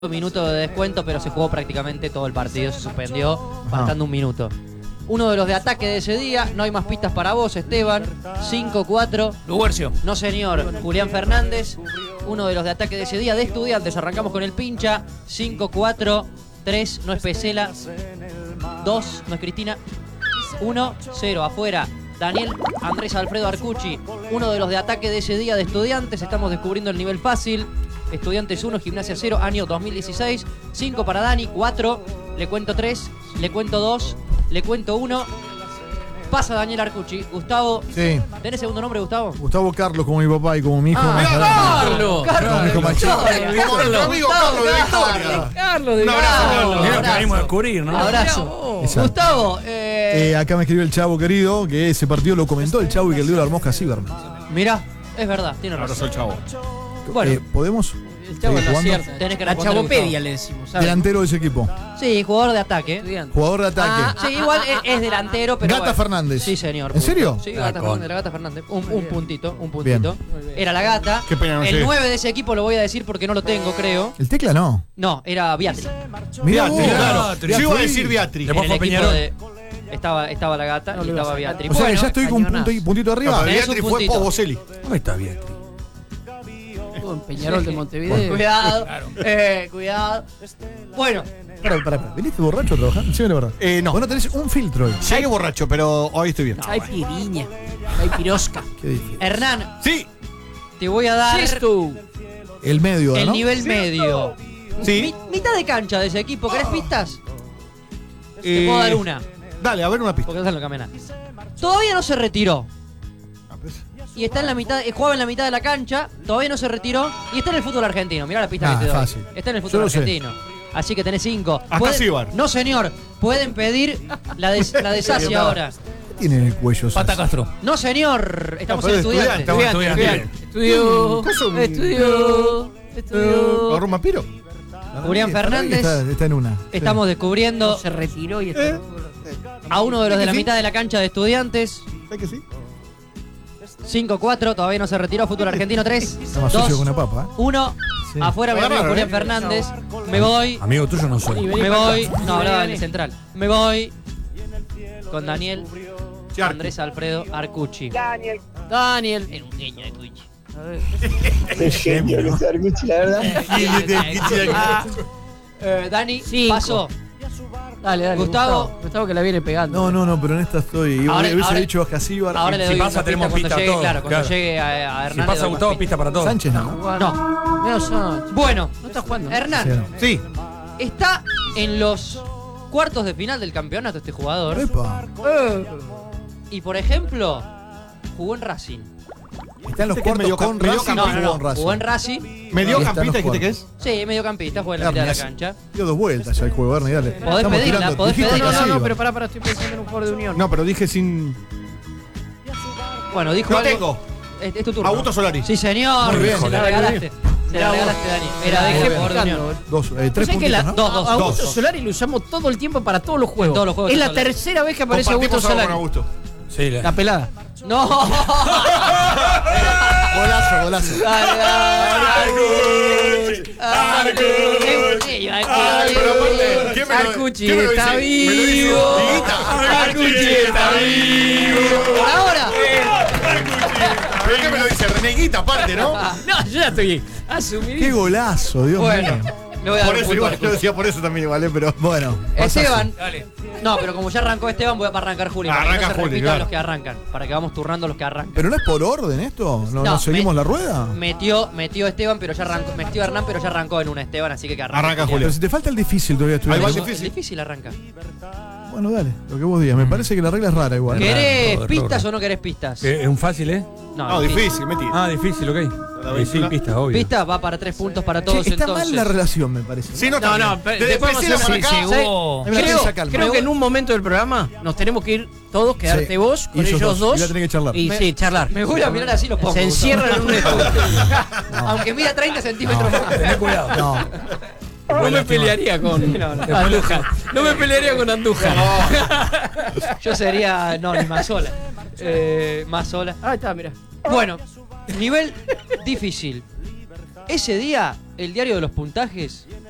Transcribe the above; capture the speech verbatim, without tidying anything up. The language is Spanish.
minuto de descuento, pero se jugó prácticamente todo el partido, se suspendió faltando un minuto. Uno de los de ataque de ese día, no hay más pistas para vos, Esteban. cinco cuatro. Luguercio. No señor, Julián Fernández. Uno de los de ataque de ese día de Estudiantes, arrancamos con el pincha. cinco cuatro. tres, no es Pesela. dos, no es Cristina. uno cero, afuera. Daniel Andrés Alfredo Arcucci, uno de los de ataque de ese día de Estudiantes. Estamos descubriendo el nivel fácil. Estudiantes uno, Gimnasia cero, año dos mil dieciséis. cinco para Dani, cuatro, le cuento tres, le cuento dos, le cuento uno. Pasa Daniel Arcucci. Gustavo. Sí. ¿Tenés segundo nombre, Gustavo? Gustavo Carlos, como mi papá y como mi hijo. Ah, Carlos. Carlos. Mi hijo más chico. Como nuestro amigo Carlos de Victoria. Carlos de Un abrazo, Victoria. Carlos. Mira lo que venimos a descubrir, ¿no? Abrazo. Exacto. Gustavo, eh, Eh, acá me escribió el Chavo querido, que ese partido lo comentó el Chavo y que el dio la hermosa Ciberman. mirá, es verdad, tiene Un abrazo razón. al Chavo. Bueno, Eh, ¿Podemos? El chavo seguir no jugando? acierta. Tenés que La responder, chavopedia Gustavo. le decimos, ¿sabes? Delantero de ese equipo. sí, jugador de ataque. Estudiante. Jugador de ataque. Ah, sí, igual es, es delantero, pero. Gata bueno. Fernández. Sí, señor. ¿En serio? Sí, Ah, Gata con. Fernández, la Gata Fernández. Un, un puntito, un puntito. Muy bien. Era la Gata. Qué pena no El sé. nueve de ese equipo lo voy a decir porque no lo tengo, creo. El Tecla no. No, era Beatriz. Mirá Beatriz, vos. claro. Beatriz. Yo iba a decir Beatriz. Después En el fue equipo Peñarol. de- Estaba, estaba la Gata No y lo iba a estaba sacar. Beatriz. O sea, que Bueno, ya estoy con un punto, cañonazo. puntito No, arriba. pero Tenés un Beatriz fue puntito. Pau Boselli. ¿Dónde está Beatriz? Estuvo en Peñarol de Montevideo. Cuidado, eh, cuidado. Bueno, Pará, pará, pará. ¿Viniste borracho a trabajar? Sí, la verdad. Eh, no. Vos no tenés un filtro hoy. Llegué borracho, pero hoy estoy bien. Hay piriña. Hay pirosca. Qué difícil. Hernán, Sí. te voy a dar Sexto. El medio, el ¿no? nivel medio. Sí. Mi- mitad de cancha de ese equipo. ¿Querés pistas? Te Eh, puedo dar una, Dale, a ver una pista. porque no sabes lo que camina. Todavía no se retiró. Y está en la mitad, eh, jugaba en la mitad de la cancha, todavía no se retiró y está en el fútbol argentino. Mirá la pista Ah, que te doy. fácil. Está en el Yo fútbol lo sé. argentino. Así que tenés cinco. Hasta Pueden- Cibar. No, señor. Pueden pedir la de, la de Sassi ahora. ¿Qué tiene en el cuello? Pata Sassi? Castro. No, señor. Estamos No, en pero estudiantes. estudiante, Estudiante, estudiante. estudiante. Estudió. ¿Qué son? Estudió. Estudió. ¿Agarró un vampiro? Julián Está- Fernández. Está, está en una. Estamos descubriendo Se retiró y está. a uno de los de la ¿Sí? mitad de la cancha de estudiantes. ¿Sabes que sí? cinco cuatro, todavía no se retiró. Fútbol argentino tres, Está más sucio que dos, una papa. ¿eh? uno. Sí. Afuera mi amigo Agarraron, Julián ¿eh? Fernández. Me voy. Amigo tuyo no soy. Me voy. No, hablaba del central. Me voy con Daniel Sí, Arcu. Andrés Alfredo Arcucci. Daniel. Era un genio de Cucci. Qué genio que es Arcucci, la verdad. Ah, eh, Dani, Cinco. pasó. Dale, dale. Gustavo. Gustavo que la viene pegando. No, no, no, pero en esta estoy. Yo Ahora- hubiese ahora- dicho a Casíbar. Ahora le Si doy pasa, una tenemos pista pista cuando a llegue, todos, claro, cuando claro. llegue a, a Si Hernán. le pasa doy Gustavo, más pista para todos. Sánchez no. No. Mira, Sánchez. Bueno, No está jugando. Sí, Hernán no. Sí. está en los cuartos de final del campeonato este jugador. Epa. Y por ejemplo, jugó en Racing. Está en los Este que es cuartos medio- con medio Racing. No, no, jugó no. en Racing. Jugó en Racing. ¿Mediocampista dijiste que es? Sí, mediocampista, juega en la mitad de la Ernie, cancha. dio dos vueltas ya el juego, Ernie, dale. Podés Estamos pedirla, tirando. podés Dijiste pedirla. No, no, Casíbar. no, pero pará, pará, estoy pensando en un jugador de Unión. No, pero dije sin. Bueno, dijo Lo algo- tengo. Es, es tu turno. Augusto Solari. Sí, señor. Muy bien. Se la Joder, regalaste. Se la regalaste, Dani. Era de Dejé jugador de buscando. Unión. Dos, eh, tres ¿Sabés que puntitos, la, ¿no? Dos, dos. a Augusto Dos. Solari lo usamos todo el tiempo para todos los juegos? Todos los juegos Es de la Solari. tercera vez que aparece Augusto Compartimos algo Solari. con Augusto. Sí, la, la pelada. No. Golazo, golazo. Dale, dale. Arcucci. Es un genio, Arcucci. Pero aparte, ¿quién me lo- Arcucci quién me lo está dice? Me lo dice vivo. Dieguita. Arcucci está vivo. Por ahora. ¿Pero qué me lo dice? Reneguita aparte, ¿no? No, yo ya estoy asumido. Qué golazo, Dios Bueno, mío. le voy a dar Por un eso punto igual, al yo Arcucci. decía por eso también igual, ¿eh? pero. Bueno. Esteban. Dale. No, pero como ya arrancó Esteban, voy a para arrancar Juli. Para que Arranca no se Juli, repitan claro. los que arrancan. Para que vamos turnando los que arrancan. ¿Pero no es por orden esto? ¿No, No, no seguimos me- la rueda? Metió, metió Esteban, pero ya arrancó. Metió Hernán, pero ya arrancó en una Esteban, así que que arranca. Arranca Julián. Pero si te falta el difícil todavía Ahí va el estudiando. difícil. El difícil arranca. Bueno, dale, lo que vos digas. Me parece que la regla es rara igual. ¿Querés Raro, pistas raro. o no querés pistas? ¿Es un fácil, eh? No, difícil, metí. Ah, difícil, ok. La Eh, sí, ventana. pistas, obvio. Pistas va para tres puntos para Che, todos está entonces. mal la relación, me parece. Sí, no, No, también. no, pero Desde después Pesela vamos a para hacer- acá. sí, Hay llegó- una Creo, tensa calma. creo que en un momento del programa nos tenemos que ir todos, quedarte Sí. vos Y con ellos ellos dos, dos. y la tenés que charlar. Y Me- sí, charlar. Me voy a mirar así los pongo. Se encierran en un estudio. Aunque mida treinta centímetros más. Ten cuidado. No. No me pelearía con Andújar. No me pelearía con Andújar. Yo sería. No, ni más sola. Eh, más sola. Ahí está, mira. Bueno, nivel difícil. Ese día, el diario de los puntajes